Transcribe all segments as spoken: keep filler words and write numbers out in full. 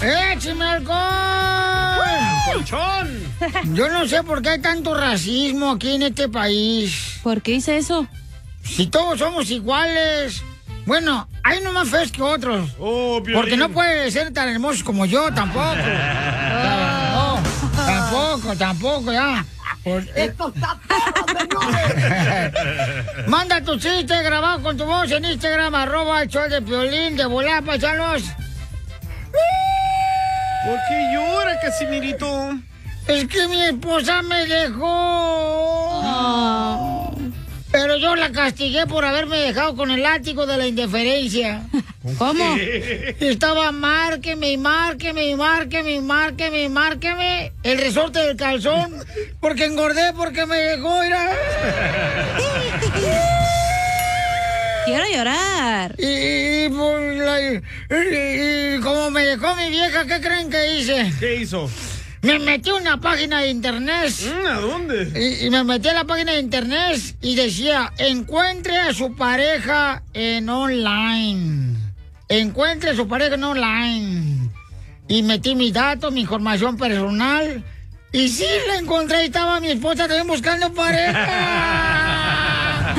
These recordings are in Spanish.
¡Écheme alcohol! ¡Colchón! Yo no sé por qué hay tanto racismo aquí en este país. ¿Por qué hice eso? Si todos somos iguales. Bueno, hay unos más feos que otros. Oh, porque no puede ser tan hermosos como yo, tampoco. No, tampoco, tampoco, ya. Por... ¡Esto está perro, señores! Manda tu chiste grabado con tu voz en Instagram, arroba el show de Piolín, de volada, paisanos. ¿Por qué llora, Casimirito? Es que mi esposa me dejó. Oh. Pero yo la castigué por haberme dejado con el látigo de la indiferencia. ¿Cómo? Estaba márqueme y márqueme y márqueme y márqueme y márqueme el resorte del calzón porque engordé porque me dejó, mira. Quiero llorar. Y, y, y, y, y como me dejó mi vieja, ¿qué creen que hice? ¿Qué hizo? Me metí a una página de internet. ¿A dónde? Y, y me metí a la página de internet y decía, encuentre a su pareja en online. Encuentre a su pareja en online. Y metí mis datos, mi información personal. Y sí, la encontré y estaba mi esposa también buscando pareja.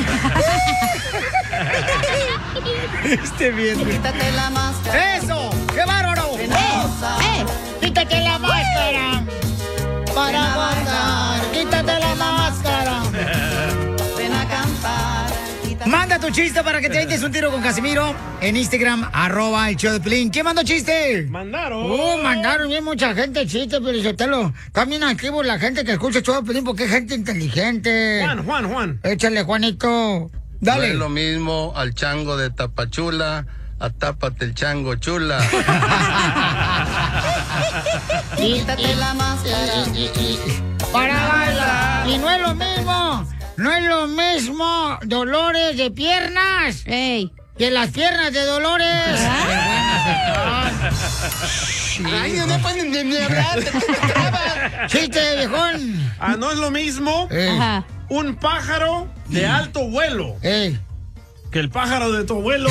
Este bien. Quítate la máscara. ¡Eso! ¡Qué bárbaro! Ven a gozar. ¡Eh! ¡Quítate la máscara! Para bailar. ¡Quítate la máscara! Ven a cantar. Quítate... Manda tu chiste para que te eches un tiro con Casimiro en Instagram, arroba el show de Piolín. ¿Quién mandó chiste? Mandaron. Oh, mandaron bien mucha gente chiste, pero yo te lo... También activo la gente que escucha el show de Piolín porque es gente inteligente. Juan, Juan, Juan. Échale, Juanito. Dale. No es lo mismo al chango de Tapachula a Tápate el chango chula. Quítate la máscara. Y, y, y, para bailar. Y no es lo mismo. No es lo mismo Dolores de piernas. ¡Ey! Que las piernas de Dolores. ¿Ah? Ay, no pueden ni hablar. Chiste, viejón. Ah, no es lo mismo Eh, Ajá. un pájaro de alto vuelo eh. que el pájaro de tu abuelo.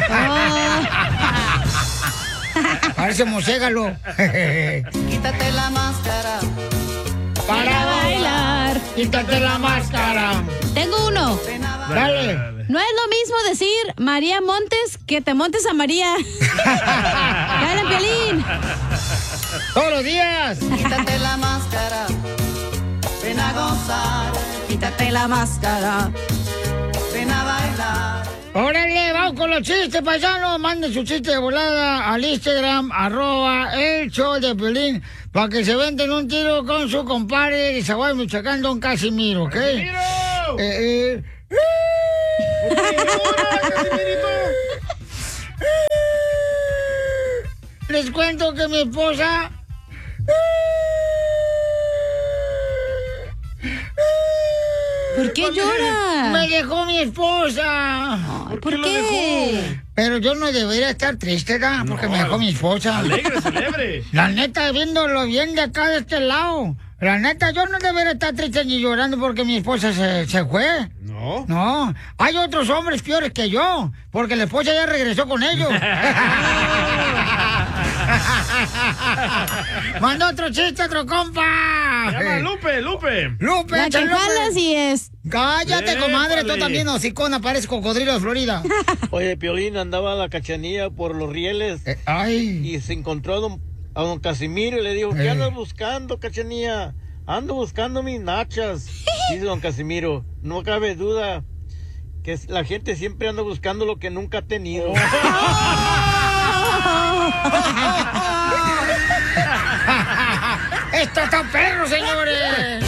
Parece mocégalo. Quítate la máscara. Para bailar. Quítate la máscara. Tengo uno. Ven a bailar. Dale. No es lo mismo decir María Montes que te montes a María. ¡Dale, Piolín! Todos los días. Quítate la máscara. Ven a gozar. Quítate la máscara. Ven a bailar. Órale, vamos con los chistes, paisanos. Manden su chiste de volada al Instagram, arroba el show de Piolín, para que se venden un tiro con su compadre de Zaguay, Michoacán, don Casimiro, ¿ok? ¡Casimiro! Eh, eh. ¿Por qué llora, Casimirito? Les cuento que mi esposa... ¿Por qué llora? Me dejó mi esposa. Ay, ¿Por ¿Por qué lo qué? dejó? Pero yo no debería estar triste, ¿verdad? Porque No. me dejó mi esposa. Alegre, celebre. La neta, viéndolo bien de acá, de este lado. La neta, yo no debería estar triste ni llorando porque mi esposa se, se fue. No. No, hay otros hombres peores que yo, porque la esposa ya regresó con ellos. Manda otro chiste, otro compa. Se llama Lupe, Lupe. Lupe, La que échale, Lupe. jalas y es... Cállate, comadre, tú Épale. también, hocicona, pareces cocodrilo de Florida. Oye, Piolín, andaba la Cachanilla por los rieles Eh, ay, y se encontró a don, a don Casimiro y le dijo, Eh. ¿qué andas buscando, Cachanilla? Ando buscando mis nachas. Dice don Casimiro, no cabe duda que la gente siempre anda buscando lo que nunca ha tenido. ¡esto está perro, señores!